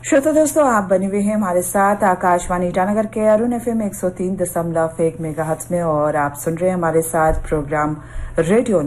श्रोता दोस्तों, आप बने हुए हैं हमारे साथ आकाशवाणी ईटानगर के अरुण FM 103.1 मेगाहर्ट्ज में और आप सुन रहे हैं हमारे साथ प्रोग्राम रेडियो